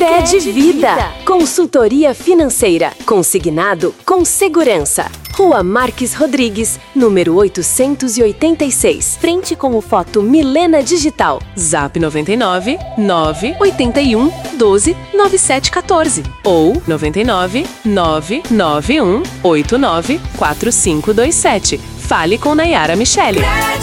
Credvida. Consultoria financeira. Consignado com segurança. Rua Marques Rodrigues, número 886. Frente com o Foto Milena Digital. Zap 99 981 12 9714 ou 99 991 89 4527. Fale com Nayara Michele.